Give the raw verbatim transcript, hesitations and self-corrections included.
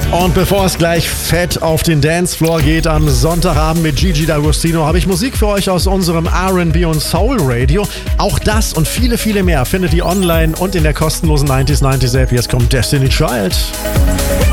Und bevor es gleich fett auf den Dancefloor geht am Sonntagabend mit Gigi D'Agostino, habe ich Musik für euch aus unserem R and B und Soul Radio. Auch das und viele, viele mehr findet ihr online und in der kostenlosen neunzig neunzig App. Jetzt kommt Destiny Child.